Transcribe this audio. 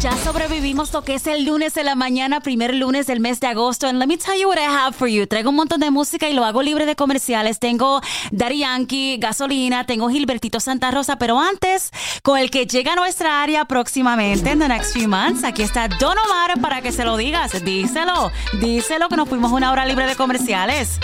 Ya sobrevivimos lo que es el lunes de la mañana, primer lunes del mes de agosto. And let me tell you what I have for you. Traigo un montón de música y lo hago libre de comerciales. Tengo Daddy Yankee, Gasolina, tengo Gilbertito Santa Rosa. Pero antes, con el que llega a nuestra área próximamente, en the next few months, aquí está Don Omar para que se lo digas. Díselo que nos fuimos una hora libre de comerciales.